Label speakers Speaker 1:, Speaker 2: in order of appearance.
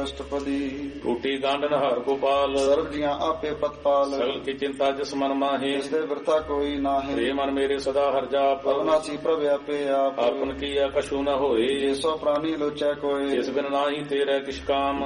Speaker 1: ਅਸ਼ਟਪਦੀ।
Speaker 2: ਟੂਟੀ ਗਾਂਡਨ ਹਰ ਗੋਪਾਲ
Speaker 1: ਸਰਬ ਜੀਆਂ ਆਪੇ ਪਤਪਾਲ।
Speaker 2: ਸਗਲ ਕੀ ਚਿੰਤਾ ਜਿਸ ਮਨ ਮਾਹੇ
Speaker 1: ਜਿਸ ਦੇ ਵਰਤਾ ਕੋਈ ਨਾਹੀ।
Speaker 2: ਰੇ ਮਨ ਮੇਰੇ ਸਦਾ ਹਰ ਜਾਪ
Speaker 1: ਅਵਨਾਸੀ ਪ੍ਰਭ ਆਪੇ ਆਪ।
Speaker 2: ਆਪਨ ਕੀਆ ਕਛੂ ਨ ਹੋਏ
Speaker 1: ਜੇ ਸੋ ਪ੍ਰਾਨੀ ਲੋਚੈ ਕੋਏ।
Speaker 2: ਜਿਸ ਬਿਨ ਨਾਹੀ ਤੇਰੇ ਕਿਛ ਕਾਮ